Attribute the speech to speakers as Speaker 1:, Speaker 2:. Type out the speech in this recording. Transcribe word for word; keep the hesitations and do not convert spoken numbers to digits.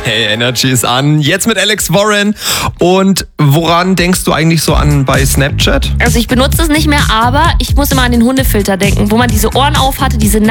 Speaker 1: Hey, Energy ist an. Jetzt mit Alex Warren. Und woran denkst du eigentlich so an bei Snapchat?
Speaker 2: Also ich benutze es nicht mehr, aber ich muss immer an den Hundefilter denken, wo man diese Ohren auf hatte, diese